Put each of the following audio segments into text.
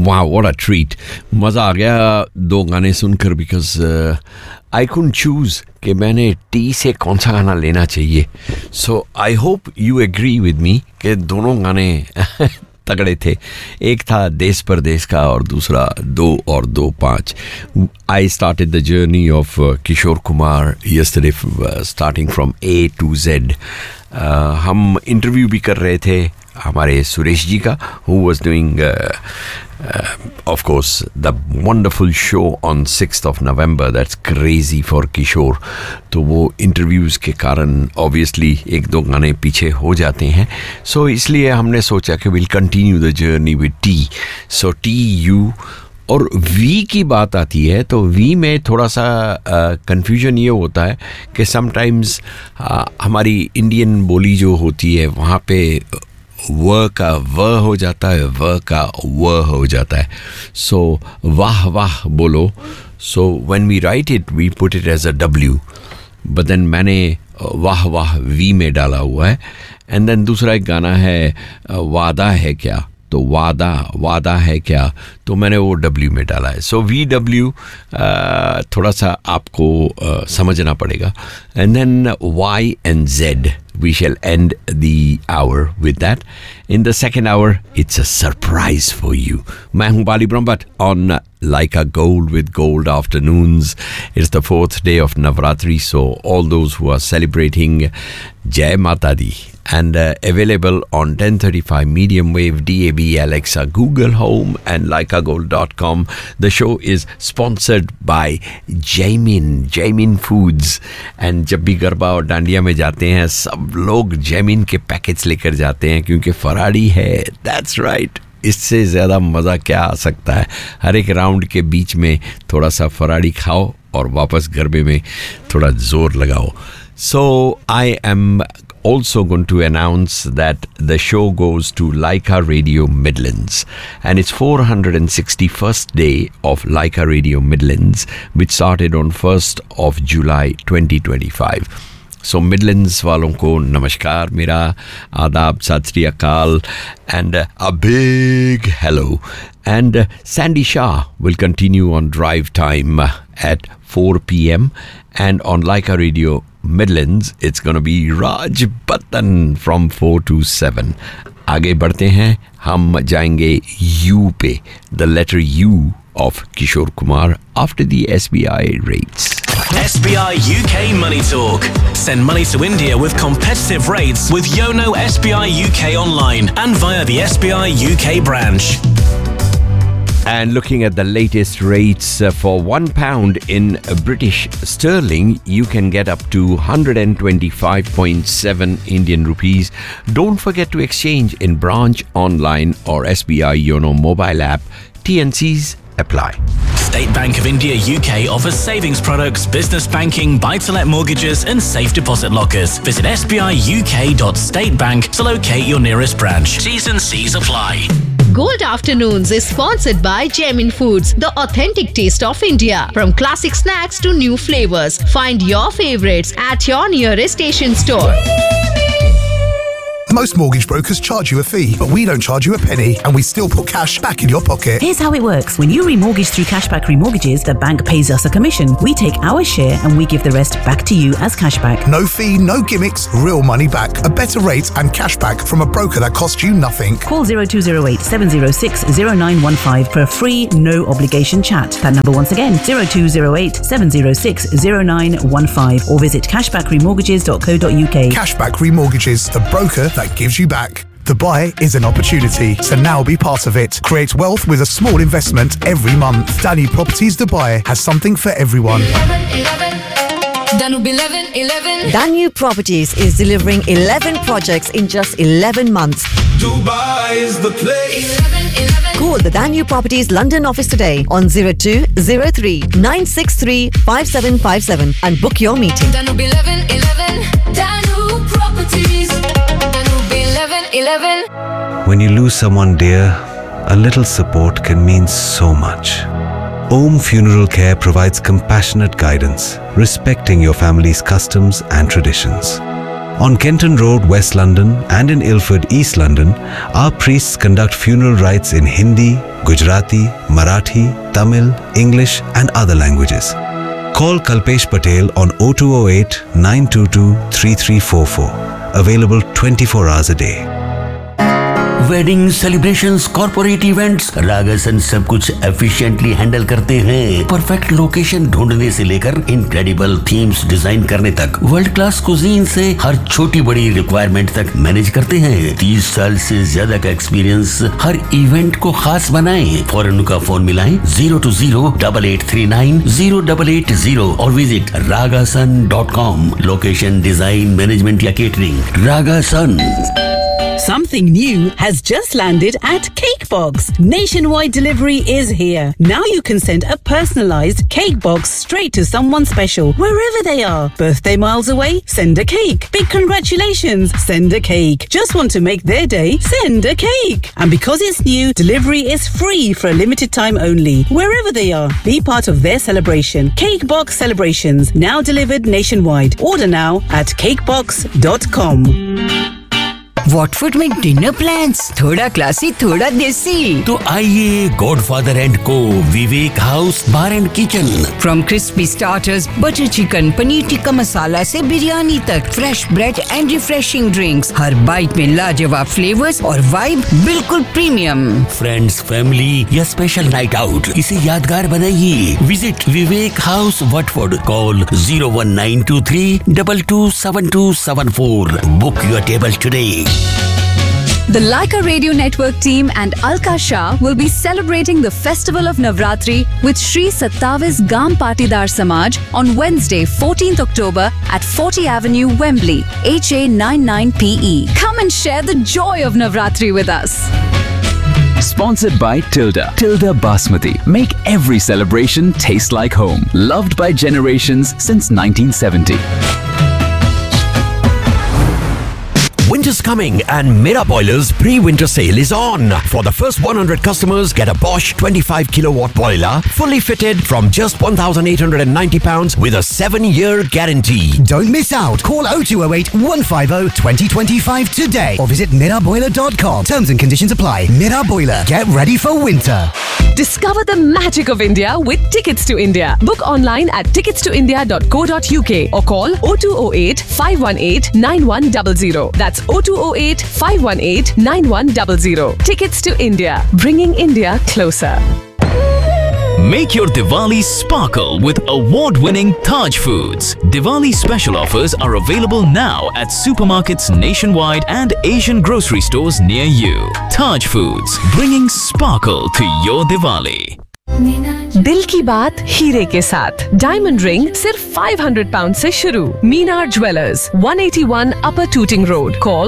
Wow, what a treat. मज़ा आ गया दो गाने सुनकर बिकॉज आई couldn't choose कि मैंने टी से कौन सा गाना लेना चाहिए. सो I hope you agree with me कि दोनों गाने तगड़े थे. एक था देश परदेश का और दूसरा 2 और 2 5. I started the journey of Kishore Kumar yesterday starting from A to Z. हम इंटरव्यू भी कर रहे थे हमारे सुरेश जी का, who was doing of course the wonderful show on 6th of November. That's crazy for Kishore. तो वो इंटरव्यूज़ के कारण obviously एक दो गाने पीछे हो जाते हैं. So इसलिए हमने सोचा कि we'll continue the journey with T. So T, U और V की बात आती है तो V में थोड़ा सा कन्फ्यूजन ये होता है कि समटाइम्स हमारी इंडियन बोली जो होती है वहाँ पे व का व हो जाता है, व का व हो जाता है. सो वाह वाह बोलो. So when we write it we put it as a W, but then मैंने वाह वाह V में डाला हुआ है. एंड देन दूसरा एक गाना है वादा है क्या, तो वादा है क्या, तो मैंने वो W में डाला है. सो VW थोड़ा सा आपको समझना पड़ेगा. And then Y and Z, we shall end the hour with that. In the second hour, it's a surprise for you. मैं हूँ बाली Brahmbhatt on Like a Gold with Gold Afternoons. It's the 4th day of Navratri, so all those who are celebrating, Jai Mata Di. And available on 1035 medium wave, DAB, Alexa, Google Home and likeagold.com. The show is sponsored by Jamin Foods. And जब भी गरबा और डांडिया में जाते हैं सब लोग जैमिन के packets लेकर जाते हैं क्योंकि फराड़ी है. That's right. इससे ज़्यादा मज़ा क्या आ सकता है. हर एक राउंड के बीच में थोड़ा सा फराड़ी खाओ और वापस गरबे में थोड़ा जोर लगाओ. So I am also going to announce that the show goes to Laika Radio Midlands, and it's 461st day of Laika Radio Midlands, which started on 1st of July 2025. So Midlands वालों को नमस्कार, मेरा आदाब, सत श्री अकाल, and a big hello. And Sandy Shah will continue on drive time at 4 p.m. and on Laika Radio Midlands, it's going to be Raj Batan from 4 to 7. आगे बढ़ते हैं, हम जाएंगे U पे, the letter U of Kishore Kumar after the SBI rates. SBI UK Money Talk. Send money to India with competitive rates with Yono SBI UK online and via the SBI UK branch. And looking at the latest rates, for £1 in British sterling, you can get up to 125.7 Indian rupees. Don't forget to exchange in branch, online or SBI Yono mobile app. TNCs apply. State Bank of India UK offers savings products, business banking, buy-to-let mortgages and safe deposit lockers. Visit sbiuk.statebank to locate your nearest branch. T's and C's apply. Gold Afternoons is sponsored by Jamin Foods, the authentic taste of India. From classic snacks to new flavors, find your favorites at your nearest station store. Most mortgage brokers charge you a fee, but we don't charge you a penny, and we still put cash back in your pocket. Here's how it works. When you remortgage through Cashback Remortgages, the bank pays us a commission. We take our share and we give the rest back to you as cashback. No fee, no gimmicks, real money back. A better rate and cashback from a broker that costs you nothing. Call 0208 706 0915 for a free, no obligation chat. That number once again, 0208 706 0915, or visit cashbackremortgages.co.uk. Cashback Remortgages, the broker that gives you back. Dubai is an opportunity, so now be part of it. Create wealth with a small investment every month. Danu Properties Dubai has something for everyone. 11. Danu Properties is delivering 11 projects in just 11 months. Dubai is the place. 11. Call the Danu Properties London office today on 0203 963 5757 and book your meeting. Danu 11. Danu Properties. Danu 11. When you lose someone dear, a little support can mean so much. Om Funeral Care provides compassionate guidance, respecting your family's customs and traditions. On Kenton Road, West London, and in Ilford, East London, our priests conduct funeral rites in Hindi, Gujarati, Marathi, Tamil, English, and other languages. Call Kalpesh Patel on 0208 922 3344. Available 24 hours a day. Wedding celebrations, corporate events, रागासन सब कुछ efficiently handle करते हैं। Perfect location ढूंढने से लेकर incredible themes design करने तक, world class cuisine से हर छोटी बड़ी रिक्वायरमेंट तक मैनेज करते हैं। 30 साल से ज्यादा का एक्सपीरियंस हर इवेंट को खास बनाएं। फौरन उनका फोन मिलाएं 020-8839-0880 और visit ragasan.com। Location, design, management या catering, रागासन। Something new has just landed at Cakebox. Nationwide delivery is here. Now you can send a personalized cake box straight to someone special, wherever they are. Birthday miles away? Send a cake. Big congratulations? Send a cake. Just want to make their day? Send a cake. And because it's new, delivery is free for a limited time only. Wherever they are, be part of their celebration. Cakebox celebrations, now delivered nationwide. Order now at cakebox.com. Watford में dinner plans, थोड़ा classy थोड़ा देसी। तो आइए godfather and को, विवेक house bar and kitchen. From crispy starters, butter chicken, paneer tikka masala से बिरयानी तक, fresh bread and refreshing drinks, her bite में लाजवाब फ्लेवर्स और वाइब बिल्कुल प्रीमियम। फ्रेंड्स, फैमिली या स्पेशल नाइट आउट, इसे यादगार बनाइए। Visit Vivek house Watford. Call 01923227274। Book your table today. The Laika Radio Network team and Alka Shah will be celebrating the festival of Navratri with Shri Sattavis Gam Patidar Samaj on Wednesday, 14th October at 40 Avenue, Wembley, HA99PE. Come and share the joy of Navratri with us. Sponsored by Tilda Basmati. Make every celebration taste like home. Loved by generations since 1970. Winter's coming and Mera Boilers pre-winter sale is on. For the first 100 customers, get a Bosch 25 kilowatt boiler, fully fitted from just £1,890 with a 7-year guarantee. Don't miss out. Call 0208 150 2025 today or visit miraboiler.com. Terms and conditions apply. Mera Boiler. Get ready for winter. Discover the magic of India with Tickets to India. Book online at ticketstoindia.co.uk or call 0208 518 9100. That's 0208 518 9100. Tickets to India, bringing India closer. Make your Diwali sparkle with award-winning Taj Foods. Diwali special offers are available now at supermarkets nationwide and Asian grocery stores near you. Taj Foods, bringing sparkle to your Diwali. दिल की बात हीरे के साथ। Diamond ring सिर्फ £500 से शुरू। मीनार jewellers, 181 upper tooting road. Call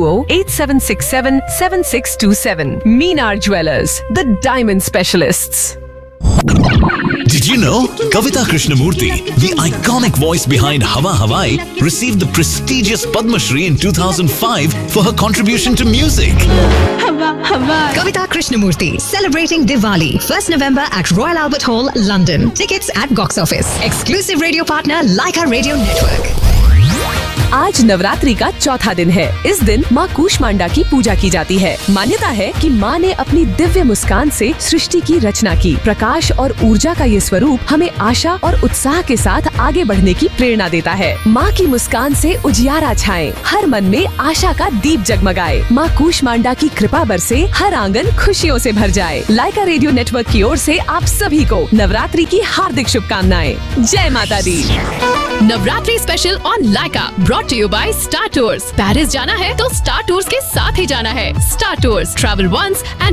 020-8767-7627। Minar jewellers, the diamond specialists. Did you know Kavita Krishnamurthy, the iconic voice behind Hava Hawai, received the prestigious Padma Shri in 2005 for her contribution to music? Kavita Krishnamurthy celebrating Diwali 1st November at Royal Albert Hall, London. Tickets at box office. Exclusive radio partner Laika Radio Network. आज नवरात्रि का चौथा दिन है। इस दिन माँ कूष्मांडा की पूजा की जाती है। मान्यता है कि माँ ने अपनी दिव्य मुस्कान से सृष्टि की रचना की। प्रकाश और ऊर्जा का ये स्वरूप हमें आशा और उत्साह के साथ आगे बढ़ने की प्रेरणा देता है। माँ की मुस्कान से उजियारा छाए, हर मन में आशा का दीप जगमगाए। माँ कूष्मांडा की कृपा बरसे, हर आंगन खुशियों से भर जाए। लाइका रेडियो नेटवर्क की ओर से आप सभी को नवरात्रि की हार्दिक शुभकामनाएं। जय माता दी। Navratri special on Lyca, brought to you by star tours. Paris जाना है तो स्टार टूर्स के साथ ही जाना है। Star tours, travel once and